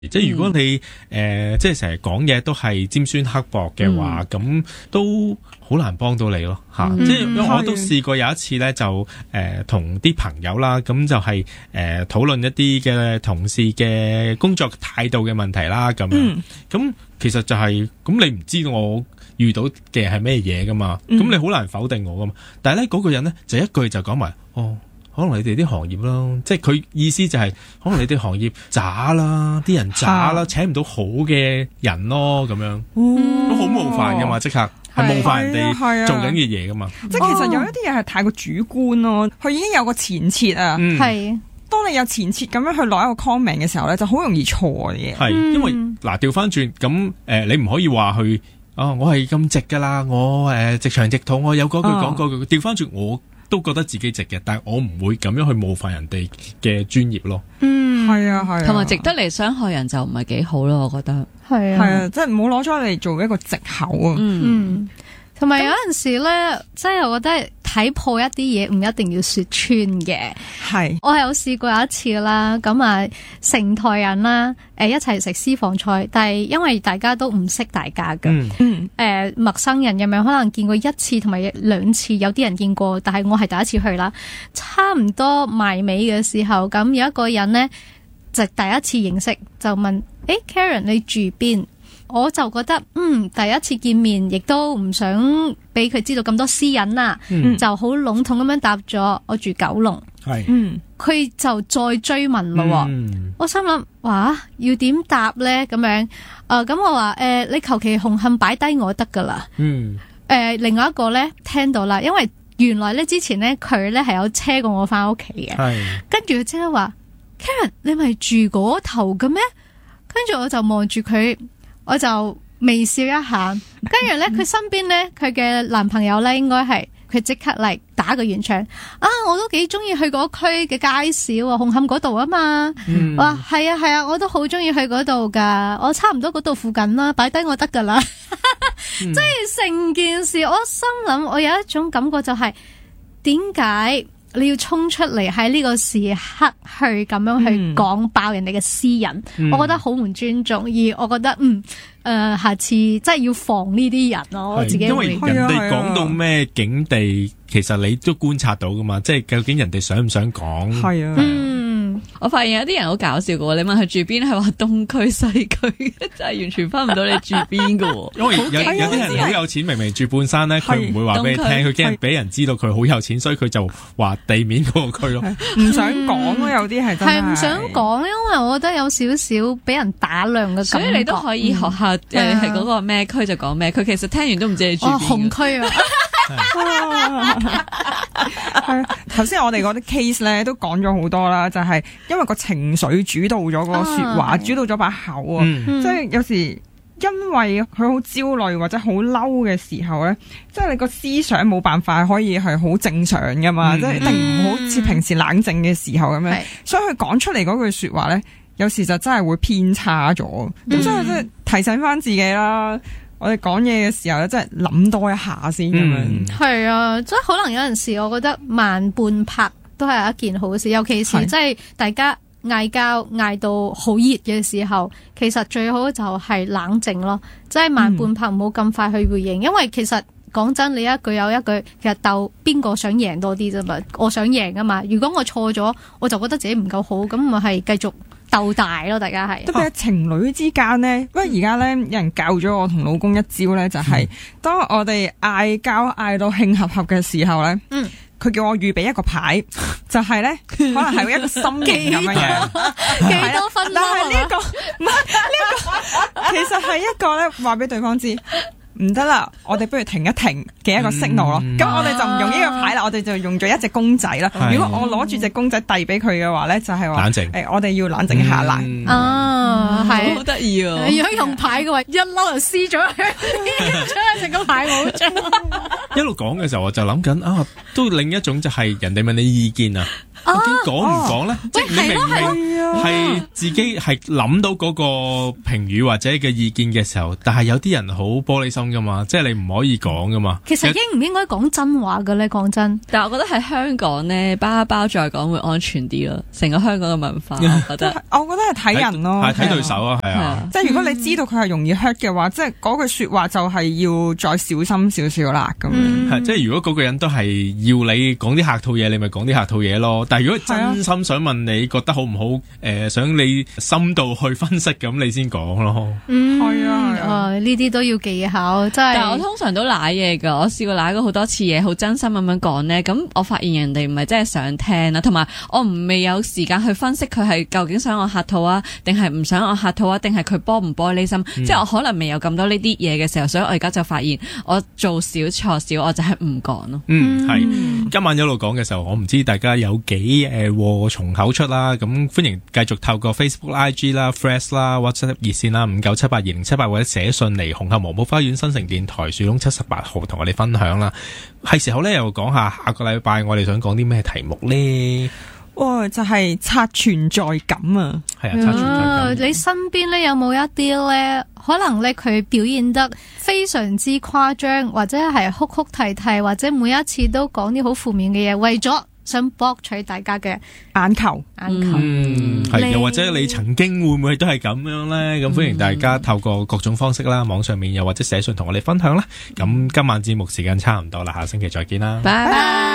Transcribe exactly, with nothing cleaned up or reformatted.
即係如果你誒、呃、即係成日講嘢都係尖酸刻薄嘅話，咁、嗯、都好難幫到你咯吓。嗯、即係因為我都試過有一次咧，就誒同啲朋友啦，咁就係誒討論一啲嘅同事嘅工作態度嘅問題啦，咁樣。咁、嗯、其實就係、是、咁，你唔知我遇到嘅係咩嘢噶嘛？咁、嗯、你好難否定我噶嘛？但係咧嗰個人咧就一句就講埋哦。可能你哋啲行業咯，即係佢意思就係、是、可能你哋行業渣啦，啲人渣啦，請唔到好嘅人咯，咁樣都好冒犯噶嘛，即刻係冒犯人哋做緊嘅嘢噶嘛。 即係其實有一啲嘢係太過主觀咯，佢已經有個前設啊。係、嗯，當你有前設咁樣去落一個 comment 嘅時候咧，就好容易錯嘅。係， 因為嗱調翻轉咁誒，你唔可以話去啊，我係咁直噶啦，我誒、呃、直腸直肚，我有嗰句講嗰句，調翻轉我。都覺得自己值嘅，但係我唔會咁樣去冒犯人哋嘅專業咯。 嗯，係啊，係啊， 同埋值得嚟傷害人就唔係幾好咯，我覺得。 係啊，係啊，即係唔好攞咗嚟做一個藉口啊。 嗯，同埋有陣時咧，即係我覺得睇破一啲嘢唔一定要說穿嘅。係，我係有試過有一次啦，咁啊成台人啦，誒一齊食私房菜，但係因為大家都唔識大家噶，嗯，誒、呃、陌生人咁樣可能見過一次同埋兩次，有啲人見過，但係我係第一次去啦。差唔多埋尾嘅時候，咁有一個人呢，就第一次認識，就問：誒 Karen 你住邊？我就覺得嗯，第一次見面，亦都唔想俾佢知道咁多私隱啦，嗯、就好籠統咁樣答咗我住九龍。係，嗯，佢就再追問咯。嗯、我心諗，哇，要點答咧？咁樣，誒、呃，咁我話，誒、呃，你求其紅磡擺低我得噶啦。嗯，誒、呃，另外一個咧聽到啦，因為原來咧之前咧佢咧係有車過我翻屋企嘅。係，跟住佢即刻話 Karen 你咪住嗰頭嘅咩？跟住我就望住佢。我就微笑一下，跟住咧，佢身邊咧，佢嘅男朋友咧，應該係佢即刻嚟打個圓場啊！我都幾中意去嗰區嘅街市啊，紅磡嗰度啊嘛。嗯、哇，係啊係啊，我都好中意去嗰度噶，我差唔多嗰度附近啦，擺低我得噶啦。即係成件事，我心諗，我有一種感覺就係點解你要衝出嚟喺呢個時刻去咁樣去講爆人哋嘅私隱，嗯、我覺得好唔尊重，而我覺得嗯誒、呃，下次真係要防呢啲人咯。我自己會因為人哋講到咩境地，其實你都觀察到噶嘛，即係究竟人哋想唔想講？係啊。 嗯我發現有啲人好搞笑嘅，你問佢住邊，係話東區西區，真係完全分唔到你住邊嘅。 因為有有啲人好有錢，明明住半山咧，佢唔會話俾你聽，佢驚俾人知道佢好有錢，所以佢就話地面嗰個區咯， 唔想講咯。有啲係真係係唔想講，因為我覺得有少少俾人打量嘅感覺。 所以你都可以學下誒，係嗰個咩區就講咩區。其實聽完都唔知你住邊。 哦，紅區啊。 係頭先我哋嗰啲 case 咧都講咗好多啦，就係、是、因為個情緒主導咗個說話，啊、主導咗把口啊，嗯、即係有時因為佢好焦慮或者好嬲嘅時候咧，即係你個思想冇辦法可以係好正常噶嘛，嗯、即係一定唔好似平時冷靜嘅時候咁樣，嗯、所以佢講出嚟嗰句說話咧，有時就真係會偏差咗，咁、嗯、所以即係提醒翻自己啦。我哋講嘢嘅時候咧，真係諗多一下先咁樣。係、 嗯、啊，即係可能有陣時，我覺得慢半拍都係一件好事，尤其是即係大家嗌交嗌到好熱嘅時候，其實最好就係冷靜咯，即係慢半拍，唔好咁快去回應，嗯、因為其實講真，你一句有一句，其實鬥邊個想贏多啲啫嘛，我想贏啊嘛。如果我錯咗，我就覺得自己唔夠好，咁咪係繼續鬥大咯，大家係。 特別係情侶之間咧，不過而家咧有人教咗我同老公一招咧，就係、是、當我哋嗌交嗌到慶合合嘅時候咧，嗯，佢叫我預備一個牌，就係、是、咧可能係一個心形咁樣樣， 幾多分？ 但係呢一個唔係呢一個，其實係一個咧話俾對方知。唔得啦，我哋不如停一停嘅一個 signal 咯。咁、嗯、我哋就唔用呢個牌啦，我哋就用咗一隻公仔啦。啊、如果我攞住隻公仔遞俾佢嘅話咧，就係、是、話冷靜。誒、欸，我哋要冷靜下來。 嗯、啊，係好得意啊！ 如果用牌嘅話，一嬲就撕咗佢，將成個牌冇咗。 一路講嘅時候，我就諗緊啊，都另一種就係人哋問你意見啊。 究竟講唔講咧？即係你明唔明係自己係諗到嗰個評語或者嘅意見嘅時候，但係有啲人好玻璃心噶嘛，即係你唔可以講噶嘛。 其實應唔應該講真話嘅咧？講真， 但係我覺得喺香港咧，包一包再講會安全啲咯。成個香港嘅文化，我覺得， 我覺得係睇人咯， 係睇對手啊，係啊。 即係如果你知道佢係容易 hurt 嘅話，即係嗰句說話就係要再小心少少啦。咁樣係即係如果嗰個人都係要你講啲客套嘢，你咪講啲客套嘢咯。但係如果真心想問你覺得好唔好，誒、呃，想你深度去分析，咁你先講咯。 嗯， 係啊， 呢啲都要技巧，真係。 但係我通常都賴嘢噶，我試過賴過好多次嘢，好真心咁樣講咧。咁我發現人哋唔係真係想聽啦，同埋我唔未有時間去分析佢係究竟想我客套啊，定係唔想我客套啊，定係佢玻唔玻璃心。嗯、即係我可能未有咁多呢啲嘢嘅時候，所以我而家就發現我做少錯少，我就係唔講咯。 嗯，係今晚一路講嘅時候，我唔知大家有幾誒禍從口出啦。咁歡迎繼續透過 Facebook、I G 啦、Threads 啦、WhatsApp 熱線啦，五九七八二零七八或者寫信嚟紅磡黃埔花園新城電台樹窿七十八號同我哋分享啦。係時候咧，又講下下個禮拜我哋想講啲咩題目咧？ 哇，就係刷存在感啊！ 係啊，刷存在感。 啊、你身邊咧有冇一啲咧，可能咧佢表現得非常之誇張，或者係哭哭啼啼，或者每一次都講啲好負面嘅嘢，為咗想博取大家嘅眼球， 眼球。 嗯，係又或者你曾經會唔會都係咁樣咧？咁歡迎大家透過各種方式啦，網上面又或者寫信同我哋分享啦。咁今晚節目時間差唔多啦，下星期再見啦， 拜拜。